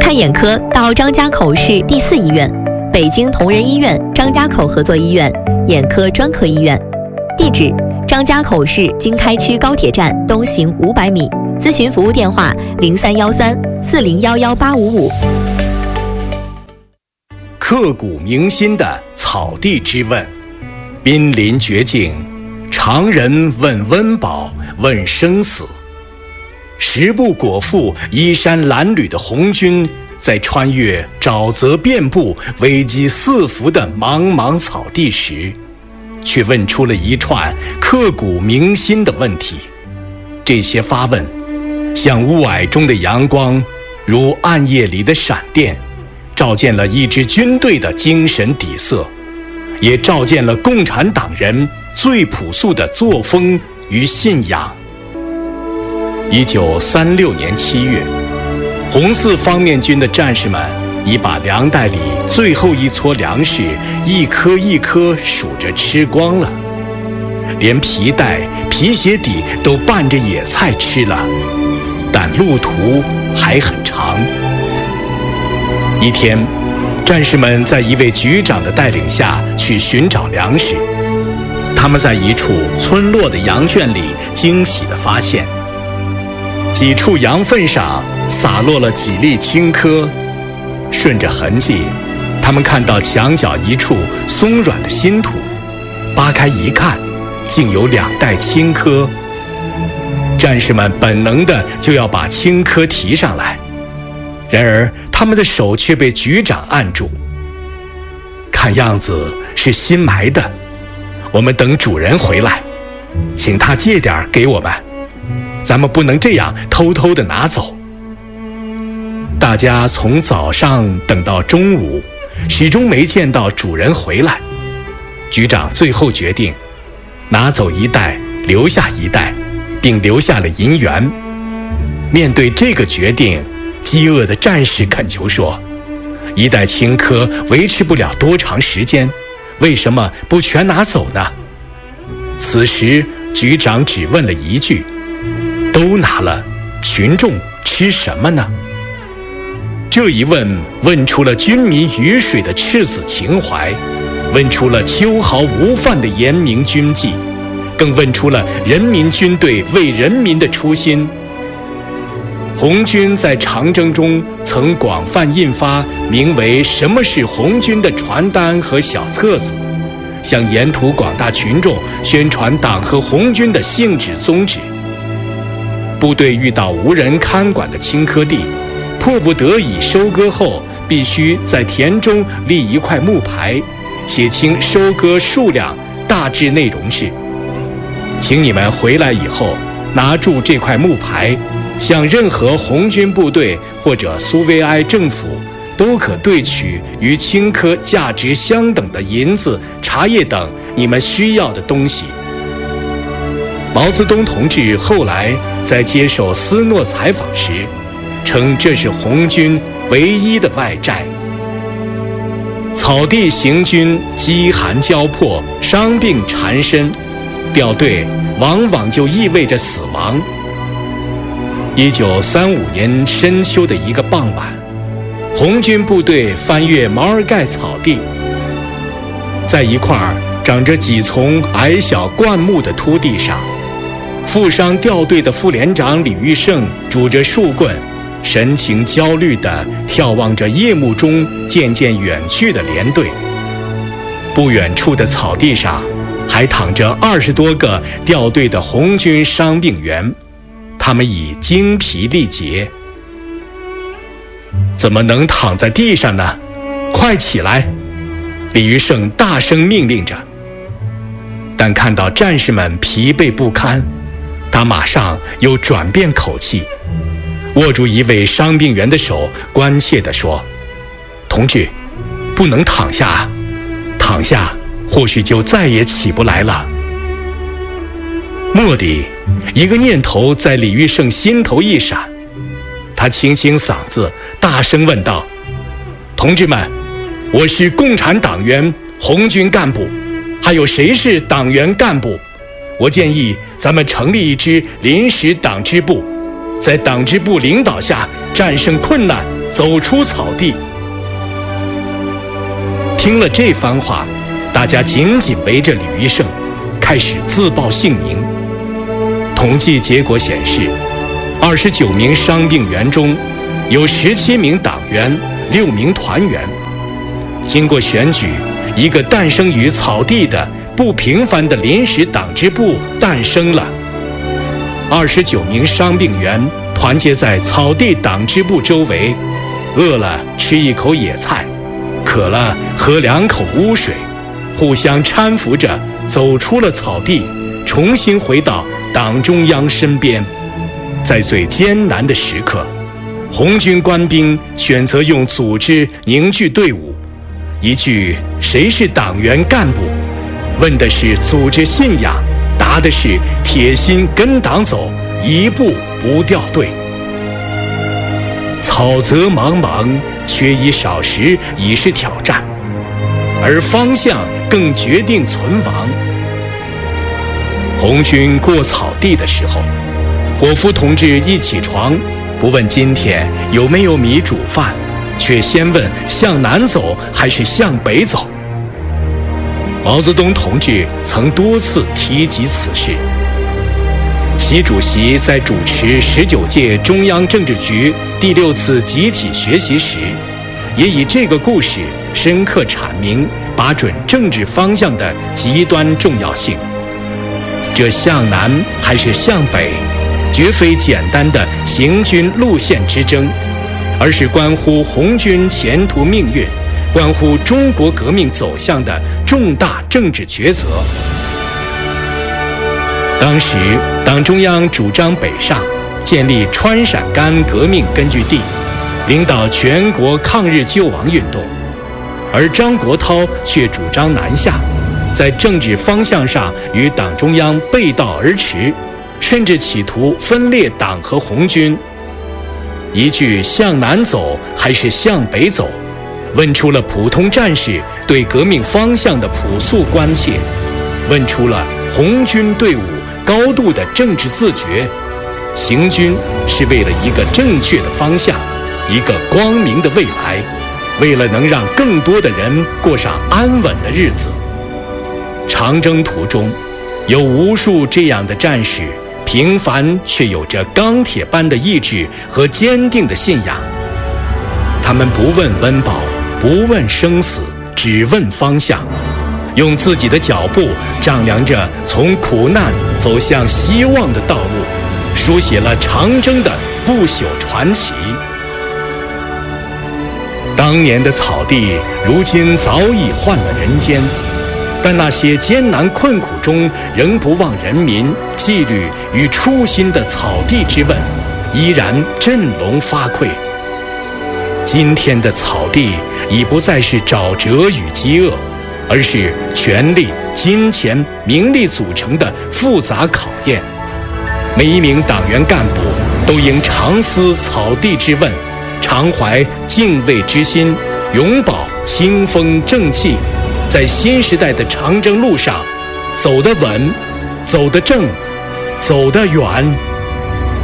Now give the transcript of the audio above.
看眼科到张家口市第4医院、北京同仁医院张家口合作医院眼科专科医院。地址：张家口市经开区高铁站东行500米。咨询服务电话：031340118555。 刻骨铭心的草地之问，濒临绝境，常人问温饱，问生死。食不果腹、衣衫褴褛的红军，在穿越沼泽遍布、危机四伏的茫茫草地时，却问出了一串刻骨铭心的问题。这些发问，像雾霭中的阳光，如暗夜里的闪电，照见了一支军队的精神底色，也照见了共产党人最朴素的作风与信仰。1936年7月，红四方面军的战士们已把粮袋里最后一撮粮食一颗一颗数着吃光了，连皮带、皮鞋底都拌着野菜吃了，但路途还很长。一天，战士们在一位局长的带领下去寻找粮食。他们在一处村落的羊圈里惊喜地发现，几处羊粪上洒落了几粒青稞。顺着痕迹，他们看到墙角一处松软的新土，扒开一看，竟有2袋青稞。战士们本能的就要把青稞提上来，然而他们的手却被局长按住。看样子是新埋的，我们等主人回来，请他借点给我们，咱们不能这样偷偷的拿走。大家从早上等到中午，始终没见到主人回来。局长最后决定拿走1袋，留下1袋，并留下了银元。面对这个决定，饥饿的战士恳求说：“1袋青稞维持不了多长时间，为什么不全拿走呢？”此时局长只问了一句：“都拿了，群众吃什么呢？”这一问，问出了军民鱼水的赤子情怀，问出了秋毫无犯的严明军纪，更问出了人民军队为人民的初心。红军在长征中曾广泛印发名为《什么是红军》的传单和小册子，向沿途广大群众宣传党和红军的性质宗旨。部队遇到无人看管的青稞地，迫不得已收割后，必须在田中立一块木牌，写清收割数量，大致内容是：请你们回来以后，拿住这块木牌，向任何红军部队或者苏维埃政府都可兑取与青稞价值相等的银子、茶叶等你们需要的东西。毛泽东同志后来在接受斯诺采访时，称这是红军唯一的外债。草地行军，饥寒交迫，伤病缠身，掉队往往就意味着死亡。1935年深秋的一个傍晚，红军部队翻越毛尔盖草地，在一块长着几丛矮小灌木的秃地上，负伤掉队的副连长李玉胜拄着树棍，神情焦虑地眺望着夜幕中渐渐远去的连队。不远处的草地上还躺着20多个掉队的红军伤病员，他们已精疲力竭。怎么能躺在地上呢？快起来！李玉胜大声命令着。但看到战士们疲惫不堪，他马上又转变口气，握住一位伤病员的手，关切地说：“同志，不能躺下啊，躺下或许就再也起不来了。”蓦地，一个念头在李玉胜心头一闪，他清清嗓子，大声问道：“同志们，我是共产党员、红军干部，还有谁是党员干部？我建议咱们成立一支临时党支部，在党支部领导下战胜困难， 走出草地。听了这番话，大家紧紧围着吕医生，开始自报姓名。统计结果显示，29名伤病员中，有17名党员，6名团员。经过选举，一个诞生于草地的不平凡的临时党支部诞生了。29名伤病员团结在草地党支部周围，饿了吃一口野菜，渴了喝2口污水，互相搀扶着走出了草地，重新回到党中央身边。在最艰难的时刻，红军官兵选择用组织凝聚队伍。一句“谁是党员干部”，问的是组织信仰，答的是铁心跟党走，一步不掉队。草泽茫茫，缺衣少食已是挑战，而方向更决定存亡。红军过草地的时候，伙夫同志一起床，不问今天有没有米煮饭，却先问向南走还是向北走。毛泽东同志曾多次提及此事。习主席在主持19届中央政治局第6次集体学习时，也以这个故事深刻阐明把准政治方向的极端重要性。这向南还是向北，绝非简单的行军路线之争，而是关乎红军前途命运，关乎中国革命走向的重大政治抉择。当时党中央主张北上，建立川陕甘革命根据地，领导全国抗日救亡运动，而张国焘却主张南下，在政治方向上与党中央背道而驰，甚至企图分裂党和红军。一句向南走还是向北走，问出了普通战士对革命方向的朴素关切，问出了红军队伍高度的政治自觉。行军是为了一个正确的方向，一个光明的未来，为了能让更多的人过上安稳的日子。长征途中，有无数这样的战士，平凡却有着钢铁般的意志和坚定的信仰。他们不问温饱，不问生死，只问方向，用自己的脚步丈量着从苦难走向希望的道路，书写了长征的不朽传奇。当年的草地，如今早已换了人间，但那些艰难困苦中仍不忘人民、纪律与初心的草地之问，依然振聋发聩。今天的草地已不再是沼泽与饥饿，而是权力、金钱、名利组成的复杂考验。每一名党员干部都应常思草地之问，常怀敬畏之心，永葆清风正气，在新时代的长征路上走得稳，走得正，走得远。